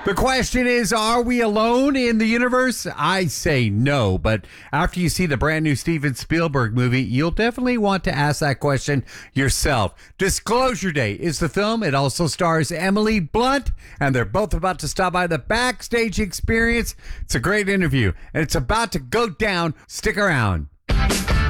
The question is, are we alone in the universe? I say no, but after you see the brand new Steven Spielberg movie, you'll definitely want to ask that question yourself. Disclosure Day is the film. It also stars Emily Blunt, and they're both about to stop by the Backstage Experience. It's a great interview, and it's about to go down. Stick around.